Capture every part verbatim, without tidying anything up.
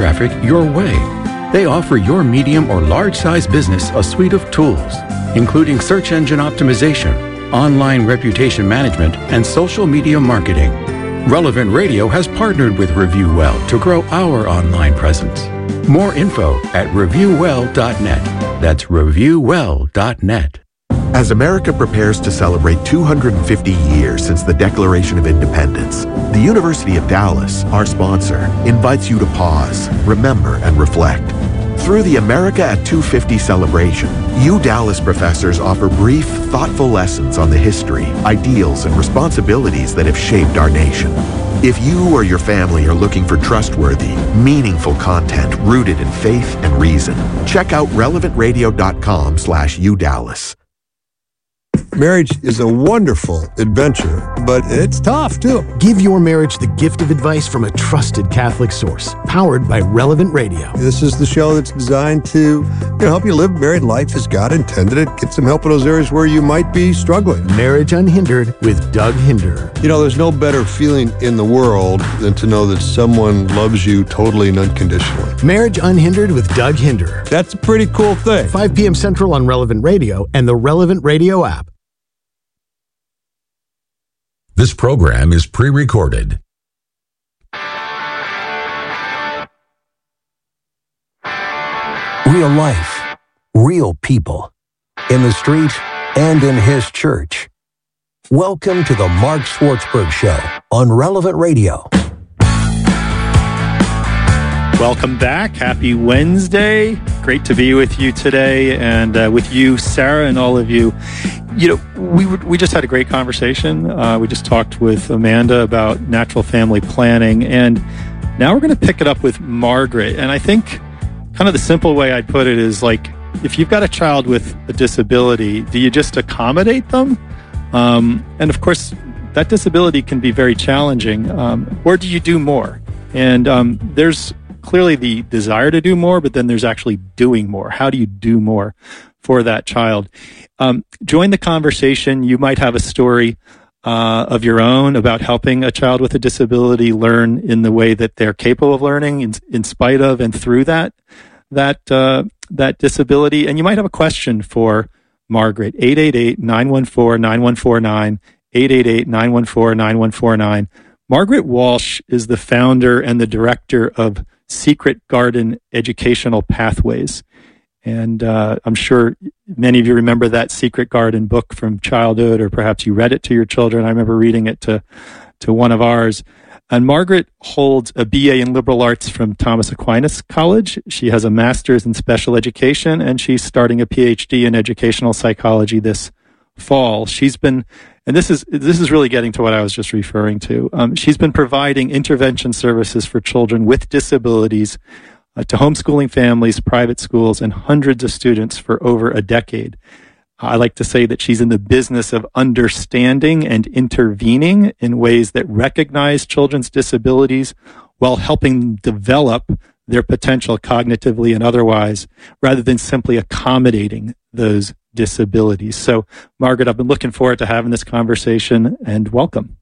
traffic your way. They offer your medium or large-size business a suite of tools, including search engine optimization, online reputation management, and social media marketing. Relevant Radio has partnered with ReviewWell to grow our online presence. More info at review well dot net. That's review well dot net. As America prepares to celebrate two hundred fifty years since the Declaration of Independence, the University of Dallas, our sponsor, invites you to pause, remember, and reflect. Through the America at two fifty celebration, U Dallas professors offer brief, thoughtful lessons on the history, ideals, and responsibilities that have shaped our nation. If you or your family are looking for trustworthy, meaningful content rooted in faith and reason, check out relevant radio dot com slash U Dallas. Marriage is a wonderful adventure, but it's tough, too. Give your marriage the gift of advice from a trusted Catholic source, powered by Relevant Radio. This is the show that's designed to you know, help you live married life as God intended it, get some help in those areas where you might be struggling. Marriage Unhindered with Doug Hinder. You know, there's no better feeling in the world than to know that someone loves you totally and unconditionally. Marriage Unhindered with Doug Hinder. That's a pretty cool thing. five p.m. Central on Relevant Radio and the Relevant Radio app. This program is pre-recorded. Real life, real people, in the street and in his church. Welcome to the Mark Schwartzberg Show on Relevant Radio. Welcome back. Happy Wednesday. Great to be with you today, and uh, with you, Sarah, and all of you. You know, we we just had a great conversation. Uh, we just talked with Amanda about natural family planning, and now we're going to pick it up with Margaret. And I think kind of the simple way I'd put it is like, if you've got a child with a disability, do you just accommodate them? Um, and of course, that disability can be very challenging. Um, or do you do more? And um, there's clearly the desire to do more, but then there's actually doing more. How do you do more for that child? Um, join the conversation. You might have a story uh, of your own about helping a child with a disability learn in the way that they're capable of learning, in, in spite of and through that that uh, that disability. And you might have a question for Margaret. eight eight eight, nine one four, nine one four nine, eight eight eight, nine one four, nine one four nine. Margaret Walsh is the founder and the director of Secret Garden Educational Pathways. And uh, I'm sure many of you remember that Secret Garden book from childhood, or perhaps you read it to your children. I remember reading it to, to one of ours. And Margaret holds a B A in liberal arts from Thomas Aquinas College. She has a master's in special education, and she's starting a P H D in educational psychology this fall. She's been, and this is this is really getting to what I was just referring to. Um, she's been providing intervention services for children with disabilities uh, to homeschooling families, private schools, and hundreds of students for over a decade. I like to say that she's in the business of understanding and intervening in ways that recognize children's disabilities while helping them develop their potential cognitively and otherwise, rather than simply accommodating those disabilities. So, Margaret, I've been looking forward to having this conversation, and welcome.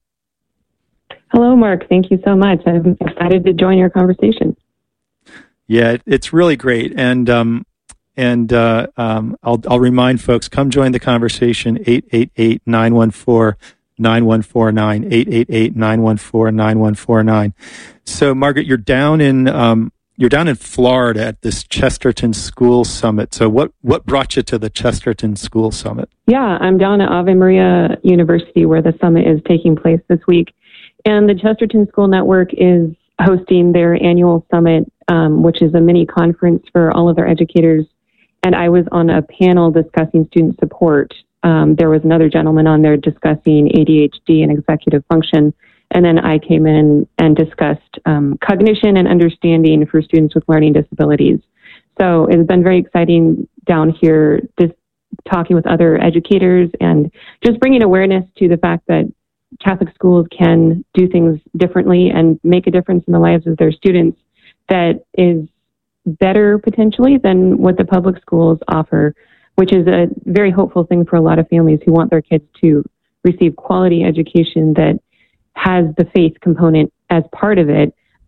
Hello, Mark. Thank you so much. I'm excited to join your conversation. Yeah, it's really great. And um, and uh, um, I'll, I'll remind folks, come join the conversation, eight eight eight, nine one four, nine one four nine, eight eight eight, nine one four, nine one four nine. So, Margaret, you're down in um, you're down in Florida at this Chesterton School Summit. So what, what brought you to the Chesterton School Summit? Yeah, I'm down at Ave Maria University where the summit is taking place this week. And the Chesterton School Network is hosting their annual summit, um, which is a mini conference for all of their educators. And I was on a panel discussing student support. Um, there was another gentleman on there discussing A D H D and executive function. And then I came in and discussed um, cognition and understanding for students with learning disabilities. So it's been very exciting down here, just talking with other educators and just bringing awareness to the fact that Catholic schools can do things differently and make a difference in the lives of their students that is better potentially than what the public schools offer, which is a very hopeful thing for a lot of families who want their kids to receive quality education that has the faith component as part of it,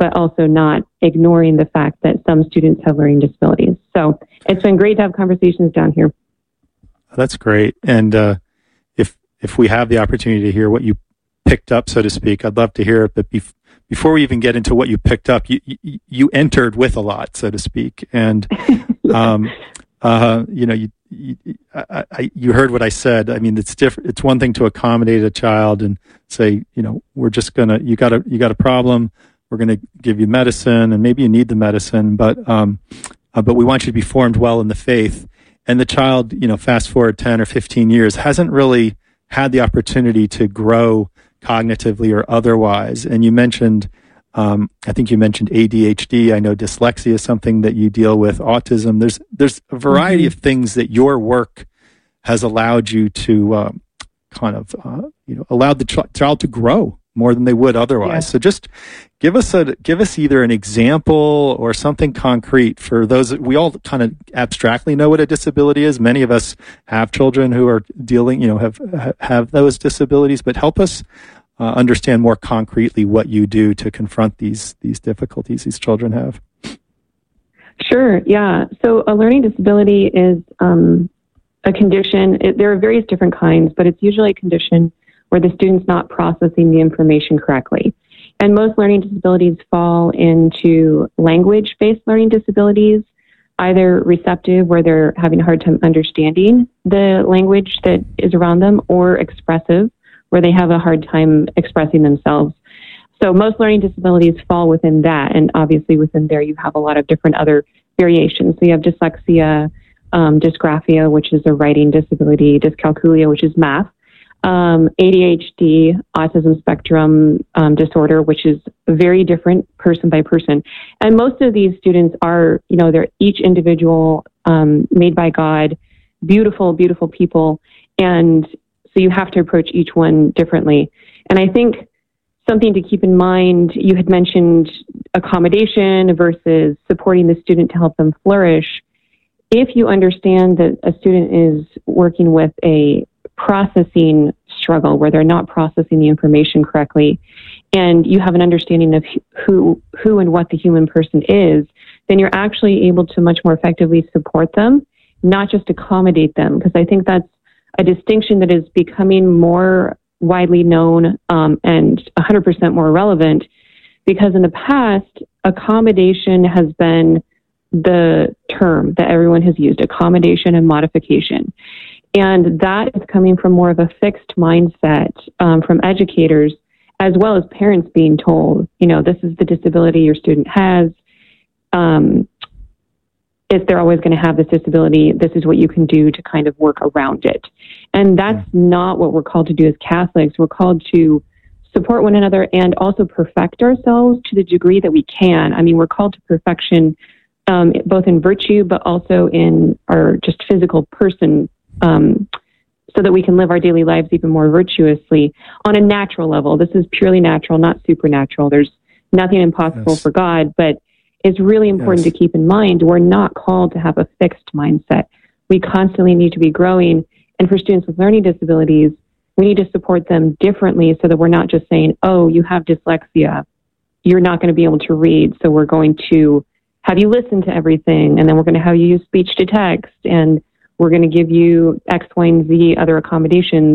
but also not ignoring the fact that some students have learning disabilities. So it's been great to have conversations down here. That's great. And uh, if if we have the opportunity to hear what you picked up, so to speak, I'd love to hear it. But bef- before we even get into what you picked up, you, you, you entered with a lot, so to speak. And, um, uh, you know, you, you, I, I, you heard what I said. I mean, it's different. It's one thing to accommodate a child and say, you know, we're just going to, you got a, you got a problem. We're going to give you medicine, and maybe you need the medicine, but, um, uh, but we want you to be formed well in the faith. And the child, you know, fast forward ten or fifteen years, hasn't really had the opportunity to grow cognitively or otherwise. And you mentioned, um, I think you mentioned A D H D. I know dyslexia is something that you deal with, autism. There's, there's a variety mm-hmm. of things that your work has allowed you to, um, kind of, uh, you know, allowed the ch- child to grow more than they would otherwise. Yeah. So just give us a, give us either an example or something concrete for those. We all kind of abstractly know what a disability is. Many of us have children who are dealing, you know, have, have those disabilities, but help us uh, understand more concretely what you do to confront these, these difficulties these children have. Sure. Yeah. So a learning disability is, um, a condition. It, there are various different kinds, but it's usually a condition where the student's not processing the information correctly. And most learning disabilities fall into language-based learning disabilities, either receptive, where they're having a hard time understanding the language that is around them, or expressive, where they have a hard time expressing themselves. So most learning disabilities fall within that, and obviously within there you have a lot of different other variations. So you have dyslexia, um, dysgraphia, which is a writing disability, dyscalculia, which is math, Um, A D H D, autism spectrum um, disorder, which is very different person by person. And most of these students are, you know, they're each individual, um, made by God, beautiful, beautiful people. And so you have to approach each one differently. And I think something to keep in mind, you had mentioned accommodation versus supporting the student to help them flourish. If you understand that a student is working with a processing struggle where they're not processing the information correctly, and you have an understanding of who who and what the human person is, then you're actually able to much more effectively support them, not just accommodate them. Because I think that's a distinction that is becoming more widely known um, and one hundred percent more relevant, because in the past, accommodation has been the term that everyone has used, accommodation and modification. And that is coming from more of a fixed mindset um, from educators, as well as parents being told, you know, this is the disability your student has. Um, if they're always going to have this disability, this is what you can do to kind of work around it. And that's not what we're called to do as Catholics. We're called to support one another and also perfect ourselves to the degree that we can. I mean, we're called to perfection, um, both in virtue, but also in our just physical person, Um, so that we can live our daily lives even more virtuously on a natural level. This is purely natural, not supernatural. There's nothing impossible yes. for God, but it's really important yes. to keep in mind we're not called to have a fixed mindset. We constantly need to be growing. And for students with learning disabilities, we need to support them differently so that we're not just saying, oh, you have dyslexia, you're not going to be able to read, so we're going to have you listen to everything, and then we're going to have you use speech to text, and we're going to give you X, Y, and Z other accommodations.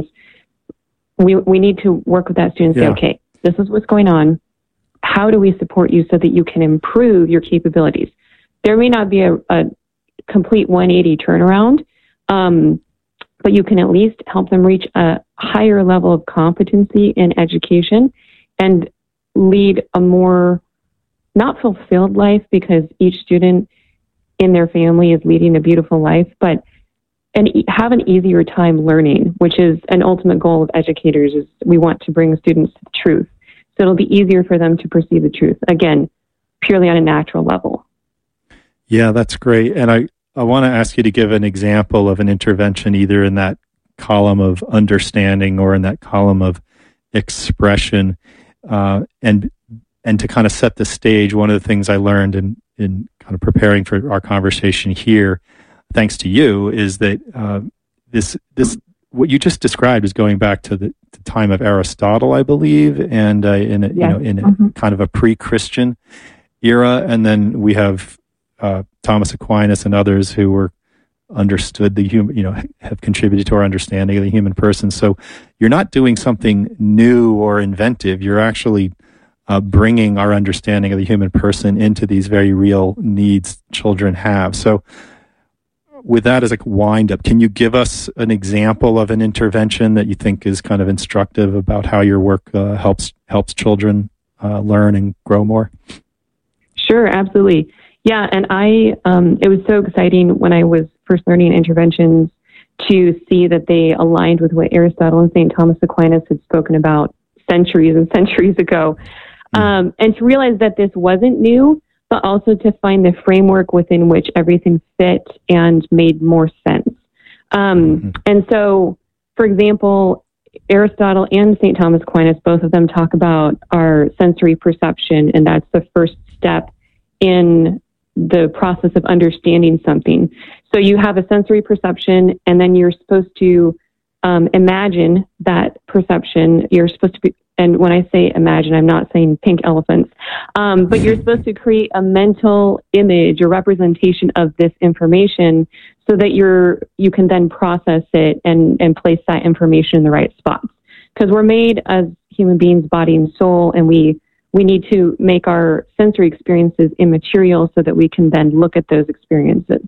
We we need to work with that student and say, yeah. okay, this is what's going on. How do we support you so that you can improve your capabilities? There may not be a, a complete one eighty turnaround, um, but you can at least help them reach a higher level of competency in education and lead a more not fulfilled life, because each student in their family is leading a beautiful life, but and have an easier time learning, which is an ultimate goal of educators. Is we want to bring students to the truth. So it'll be easier for them to perceive the truth, again, purely on a natural level. Yeah, that's great. And I, I want to ask you to give an example of an intervention either in that column of understanding or in that column of expression. Uh, and and to kind of set the stage, one of the things I learned in, in kind of preparing for our conversation here, thanks to you, is that uh, this this what you just described is going back to the to time of Aristotle, I believe, and uh, in a, yes. you know in a mm-hmm. kind of a pre-Christian era, and then we have uh, Thomas Aquinas and others who were understood the human, you know, have contributed to our understanding of the human person. So you're not doing something new or inventive. You're actually uh, bringing our understanding of the human person into these very real needs children have. So with that as a wind up, can you give us an example of an intervention that you think is kind of instructive about how your work uh, helps helps children uh, learn and grow more? Sure, absolutely. Yeah, and I, um, it was so exciting when I was first learning interventions to see that they aligned with what Aristotle and Saint Thomas Aquinas had spoken about centuries and centuries ago. Mm. Um, and to realize that this wasn't new, but also to find the framework within which everything fit and made more sense. Um, mm-hmm. And so, for example, Aristotle and Saint Thomas Aquinas, both of them talk about our sensory perception, and that's the first step in the process of understanding something. So you have a sensory perception, and then you're supposed to um, imagine that perception. You're supposed to be, and when I say imagine, I'm not saying pink elephants, um, but you're supposed to create a mental image or representation of this information so that you're you can then process it and, and place that information in the right spots. Because we're made as human beings, body and soul, and we we need to make our sensory experiences immaterial so that we can then look at those experiences.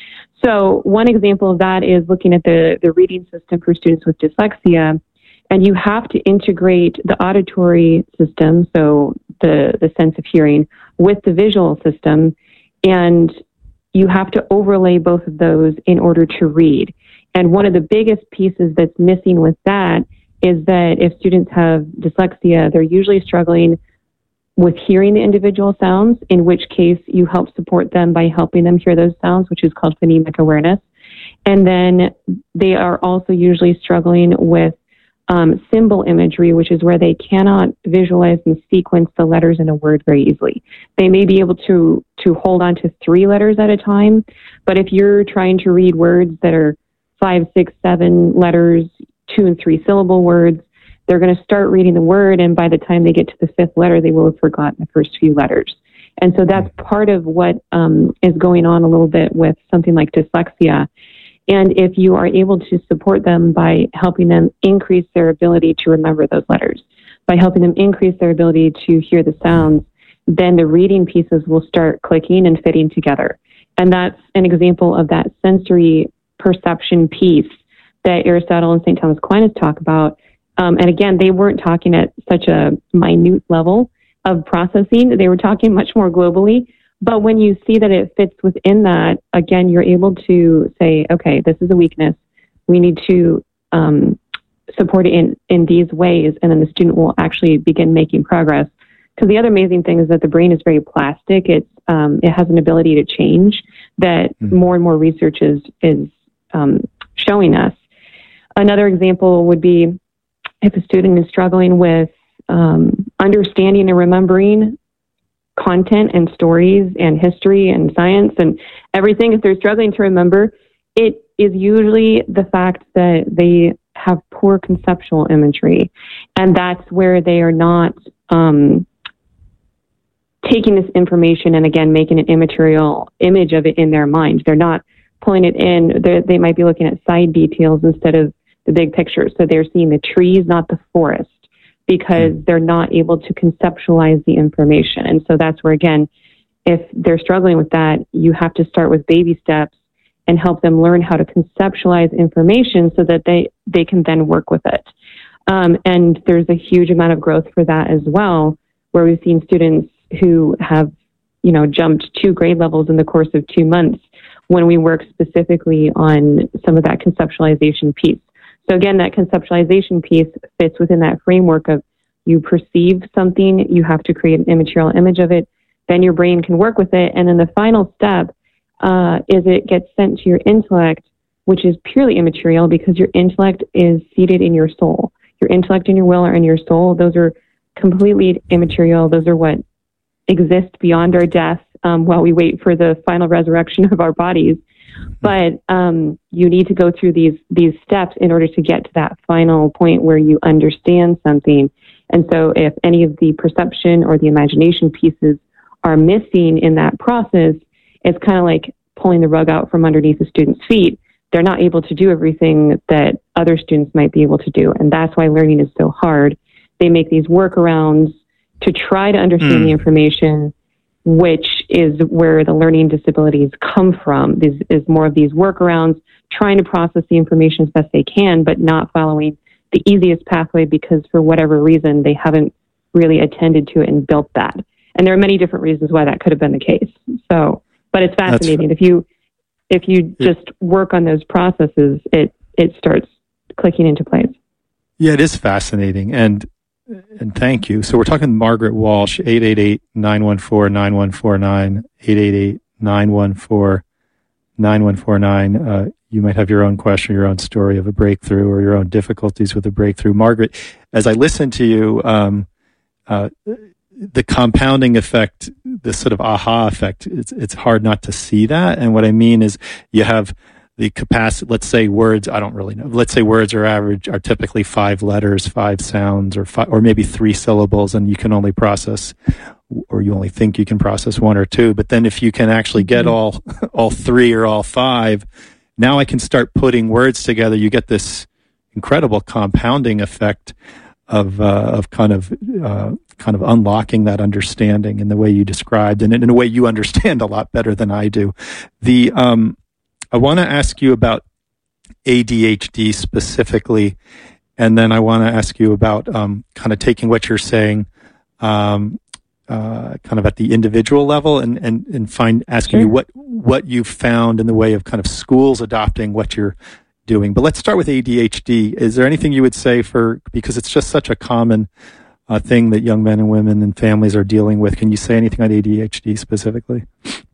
So one example of that is looking at the, the reading system for students with dyslexia. And you have to integrate the auditory system, so the, the sense of hearing, with the visual system. And you have to overlay both of those in order to read. And one of the biggest pieces that's missing with that is that if students have dyslexia, they're usually struggling with hearing the individual sounds, in which case you help support them by helping them hear those sounds, which is called phonemic awareness. And then they are also usually struggling with um, symbol imagery, which is where they cannot visualize and sequence the letters in a word very easily. They may be able to, to hold on to three letters at a time, but if you're trying to read words that are five, six, seven letters, two and three syllable words, they're going to start reading the word, and by the time they get to the fifth letter, they will have forgotten the first few letters. And so that's part of what um, is going on a little bit with something like dyslexia. And if you are able to support them by helping them increase their ability to remember those letters, by helping them increase their ability to hear the sounds, then the reading pieces will start clicking and fitting together. And that's an example of that sensory perception piece that Aristotle and Saint Thomas Aquinas talk about. Um, and again, they weren't talking at such a minute level of processing. They were talking much more globally. But when you see that it fits within that, again, you're able to say, okay, this is a weakness. We need to um, support it in, in these ways. And then the student will actually begin making progress. Because the other amazing thing is that the brain is very plastic. It's, um, it has an ability to change that mm. more and more research is, is um, showing us. Another example would be if a student is struggling with um, understanding and remembering content and stories and history and science and everything, if they're struggling to remember, it is usually the fact that they have poor conceptual imagery. And that's where they are not um, taking this information and, again, making an immaterial image of it in their mind. They're not pulling it in. They're, they might be looking at side details instead of the big picture. So they're seeing the trees, not the forest, because they're not able to conceptualize the information. And so that's where, again, if they're struggling with that, you have to start with baby steps and help them learn how to conceptualize information so that they, they can then work with it. Um, and there's a huge amount of growth for that as well, where we've seen students who have, you know, jumped two grade levels in the course of two months when we work specifically on some of that conceptualization piece. So again, that conceptualization piece fits within that framework of you perceive something, you have to create an immaterial image of it, then your brain can work with it. And then the final step uh, is it gets sent to your intellect, which is purely immaterial because your intellect is seated in your soul. Your intellect and your will are in your soul. Those are completely immaterial. Those are what exist beyond our death um, while we wait for the final resurrection of our bodies. But um, you need to go through these these steps in order to get to that final point where you understand something. And so if any of the perception or the imagination pieces are missing in that process, it's kind of like pulling the rug out from underneath the student's feet. They're not able to do everything that other students might be able to do. And that's why learning is so hard. They make these workarounds to try to understand mm. the information, which is where the learning disabilities come from. This is more of these workarounds, trying to process the information as best they can, but not following the easiest pathway because for whatever reason, they haven't really attended to it and built that. And there are many different reasons why that could have been the case. So, but it's fascinating. That's, if you if you it, just work on those processes, it it starts clicking into place. Yeah, it is fascinating. And And thank you. So we're talking to Margaret Walsh, eight eight eight, nine one four, nine one four nine, eight eight eight, nine one four, nine one four nine. Uh, you might have your own question, your own story of a breakthrough or your own difficulties with a breakthrough. Margaret, as I listen to you, um, uh, the compounding effect, the sort of aha effect, it's, it's hard not to see that. And what I mean is you have the capacity, let's say words, I don't really know. Let's say words are average, are typically five letters, five sounds, or five, or maybe three syllables, and you can only process, or you only think you can process one or two. But then if you can actually get all, all three or all five, now I can start putting words together. You get this incredible compounding effect of, uh, of kind of, uh, kind of unlocking that understanding in the way you described, and in a way you understand a lot better than I do. The, um, I want to ask you about A D H D specifically, and then I want to ask you about um, kind of taking what you're saying um, uh, kind of at the individual level and, and, and find asking sure. you what, what you've found in the way of kind of schools adopting what you're doing. But let's start with A D H D. Is there anything you would say for, because it's just such a common uh, thing that young men and women and families are dealing with. Can you say anything on A D H D specifically?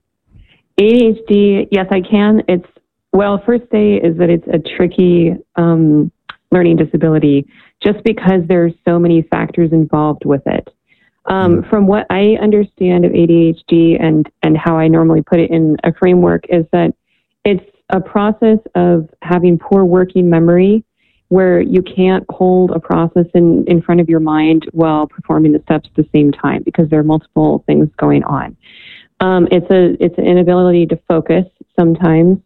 A D H D, yes, I can. It's, well, first say is that it's a tricky um, learning disability just because there's so many factors involved with it. Um, from what I understand of A D H D and, and how I normally put it in a framework is that it's a process of having poor working memory where you can't hold a process in, in front of your mind while performing the steps at the same time because there are multiple things going on. Um, it's a it's an inability to focus sometimes,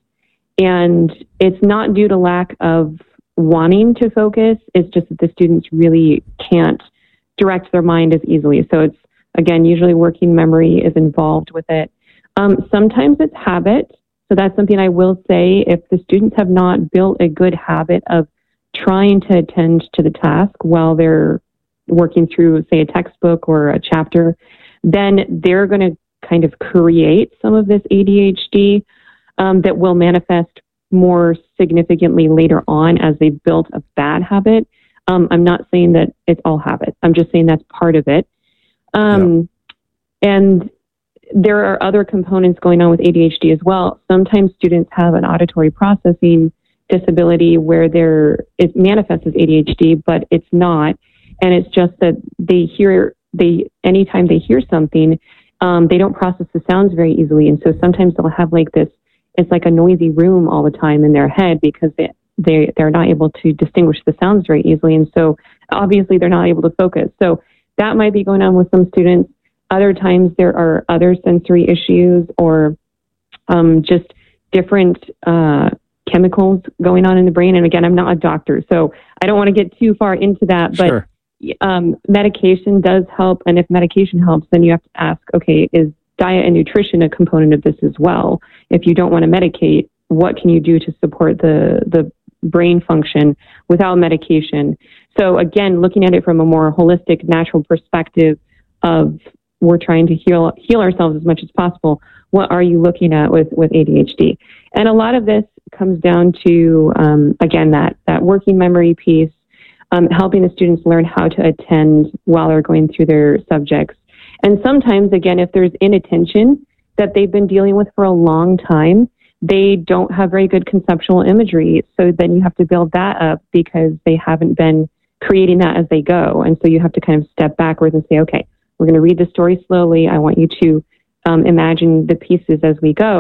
and it's not due to lack of wanting to focus. It's just that the students really can't direct their mind as easily. So it's, again, usually working memory is involved with it. Um, sometimes it's habit. So that's something I will say. If the students have not built a good habit of trying to attend to the task while they're working through, say, a textbook or a chapter, then they're going to kind of create some of this A D H D um, that will manifest more significantly later on as they build a bad habit. Um, I'm not saying that it's all habit. I'm just saying that's part of it. Um, yeah. And there are other components going on with A D H D as well. Sometimes students have an auditory processing disability where they're, it manifests as A D H D, but it's not. And it's just that they hear, they anytime they hear something, Um, they don't process the sounds very easily. And so sometimes they'll have like this, it's like a noisy room all the time in their head because they, they, they're not able to distinguish the sounds very easily. And so obviously they're not able to focus. So that might be going on with some students. Other times there are other sensory issues or um, just different uh, chemicals going on in the brain. And again, I'm not a doctor, so I don't want to get too far into that, but sure. Um, medication does help. And if medication helps, then you have to ask, okay, is diet and nutrition a component of this as well? If you don't want to medicate, what can you do to support the, the brain function without medication? So again, looking at it from a more holistic, natural perspective of we're trying to heal, heal ourselves as much as possible. What are you looking at with, with A D H D? And a lot of this comes down to, um, again, that, that working memory piece, Um, helping the students learn how to attend while they're going through their subjects. And sometimes, again, if there's inattention that they've been dealing with for a long time, they don't have very good conceptual imagery. So then you have to build that up because they haven't been creating that as they go. And so you have to kind of step backwards and say, okay, we're going to read the story slowly. I want you to um, imagine the pieces as we go.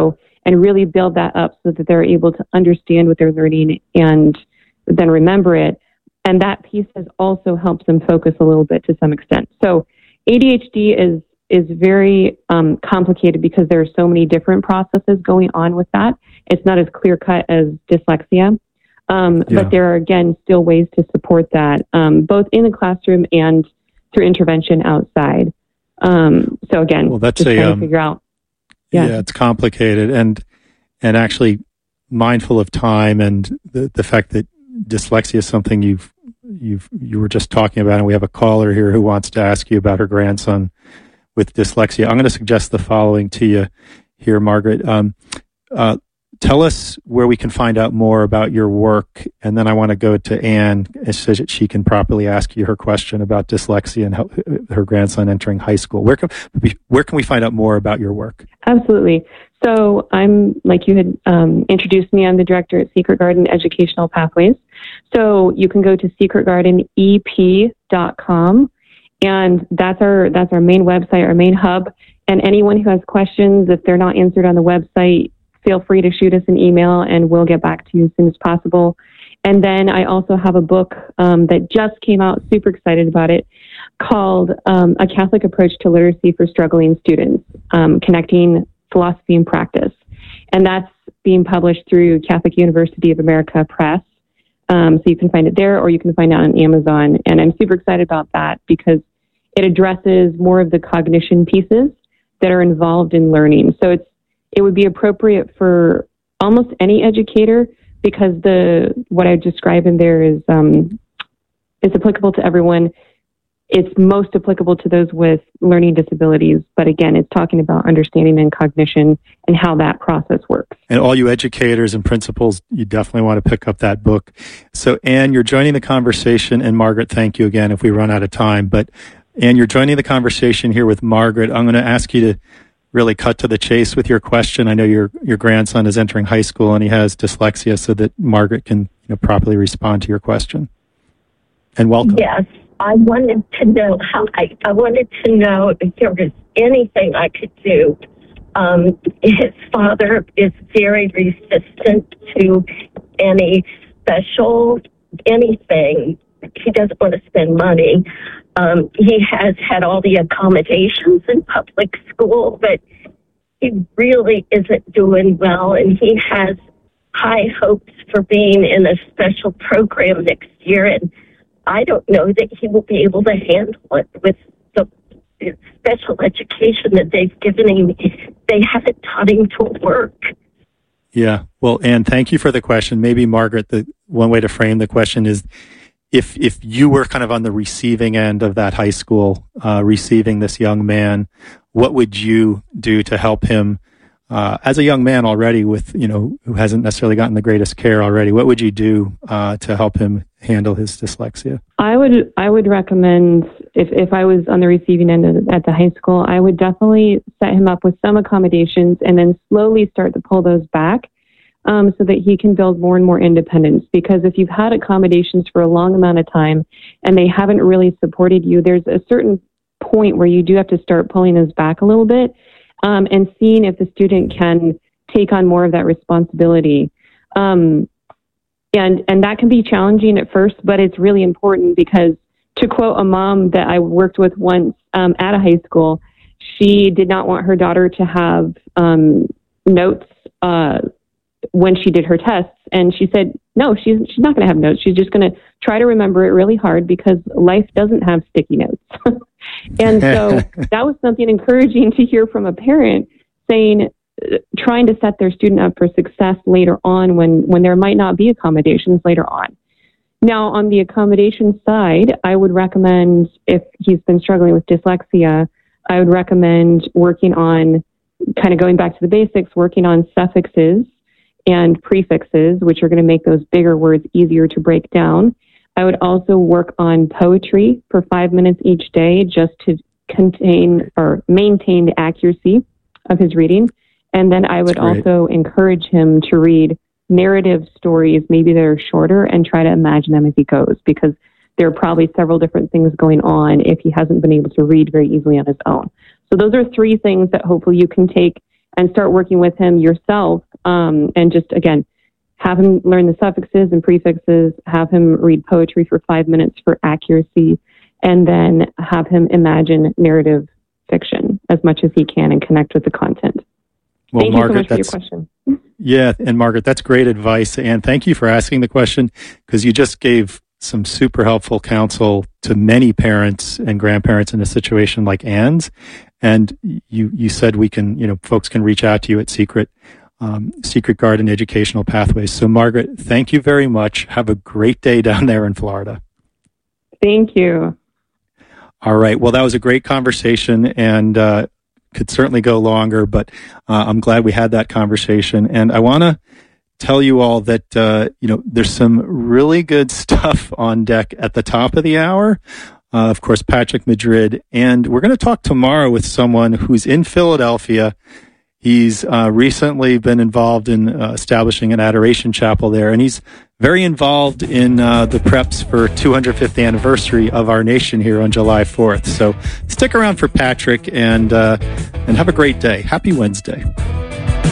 and really build that up so that they're able to understand what they're learning and then remember it. And that piece has also helped them focus a little bit to some extent. So A D H D is is very um, complicated because there are so many different processes going on with that. It's not as clear-cut as dyslexia. Um, yeah. But there are, again, still ways to support that, um, both in the classroom and through intervention outside. Um, so, again, well, that's just a, trying um, to figure out. Yeah. yeah, it's complicated and and actually mindful of time and the, the fact that dyslexia is something you've you've you were just talking about, and we have a caller here who wants to ask you about her grandson with dyslexia. I'm going to suggest the following to you here, Margaret. Um, uh, tell us where we can find out more about your work, and then I want to go to Anne so that she can properly ask you her question about dyslexia and how, her grandson entering high school. Where can where can we find out more about your work? Absolutely. So I'm, like you had um, introduced me, I'm the director at Secret Garden Educational Pathways. So you can go to secret garden e p dot com. And that's our that's our main website, our main hub. And anyone who has questions, if they're not answered on the website, feel free to shoot us an email and we'll get back to you as soon as possible. And then I also have a book um, that just came out, super excited about it, called um, A Catholic Approach to Literacy for Struggling Students, um, Connecting Philosophy and Practice. And that's being published through Catholic University of America Press. Um, so you can find it there or you can find it on Amazon. And I'm super excited about that because it addresses more of the cognition pieces that are involved in learning. So it's it would be appropriate for almost any educator because the what I describe in there is um, is applicable to everyone. It's most applicable to those with learning disabilities, but again, it's talking about understanding and cognition and how that process works. And all you educators and principals, you definitely want to pick up that book. So, Anne, you're joining the conversation, and Margaret, thank you again if we run out of time. But, Anne, you're joining the conversation here with Margaret. I'm going to ask you to really cut to the chase with your question. I know your your grandson is entering high school and he has dyslexia, so that Margaret can you know, properly respond to your question. And welcome. Yes. I wanted to know how I, I wanted to know if there was anything I could do. Um, his father is very resistant to any special anything. He doesn't want to spend money. Um, he has had all the accommodations in public school, but he really isn't doing well, and he has high hopes for being in a special program next year, and I don't know that he will be able to handle it with the special education that they've given him. They haven't taught him to work. Yeah. Well, Anne, thank you for the question. Maybe, Margaret, the one way to frame the question is if if you were kind of on the receiving end of that high school, uh, receiving this young man, what would you do to help him uh, as a young man already with, you know, who hasn't necessarily gotten the greatest care already? What would you do uh, to help him handle his dyslexia? I would I would recommend, if, if I was on the receiving end of, at the high school, I would definitely set him up with some accommodations and then slowly start to pull those back um, so that he can build more and more independence. Because if you've had accommodations for a long amount of time and they haven't really supported you, there's a certain point where you do have to start pulling those back a little bit um, and seeing if the student can take on more of that responsibility. Um, And and that can be challenging at first, but it's really important because, to quote a mom that I worked with once um, at a high school, she did not want her daughter to have um, notes uh, when she did her tests. And she said, no, she's, she's not going to have notes. She's just going to try to remember it really hard because life doesn't have sticky notes. And so that was something encouraging to hear from a parent saying, trying to set their student up for success later on when, when there might not be accommodations later on. Now, on the accommodation side, I would recommend, if he's been struggling with dyslexia, I would recommend working on, kind of going back to the basics, working on suffixes and prefixes, which are going to make those bigger words easier to break down. I would also work on poetry for five minutes each day just to contain or maintain the accuracy of his reading. And then I would also encourage him to read narrative stories, maybe that are shorter, and try to imagine them as he goes, because there are probably several different things going on if he hasn't been able to read very easily on his own. So those are three things that hopefully you can take and start working with him yourself. Um, and just, again, have him learn the suffixes and prefixes, have him read poetry for five minutes for accuracy, and then have him imagine narrative fiction as much as he can and connect with the content. Well, thank Margaret, you so much that's, for your question. Yeah, and Margaret, that's great advice. And thank you for asking the question, because you just gave some super helpful counsel to many parents and grandparents in a situation like Anne's. And you, you said we can, you know, folks can reach out to you at Secret, um, Secret Garden Educational Pathways. So Margaret, thank you very much. Have a great day down there in Florida. Thank you. All right. Well, that was a great conversation, and uh, could certainly go longer, but uh, I'm glad we had that conversation. And I want to tell you all that, uh, you know, there's some really good stuff on deck at the top of the hour. Uh, of course, Patrick Madrid. And we're going to talk tomorrow with someone who's in Philadelphia. He's uh, recently been involved in uh, establishing an adoration chapel there, and he's very involved in uh, the preps for two hundred fifth anniversary of our nation here on July fourth. So stick around for Patrick, and uh, and have a great day. Happy Wednesday.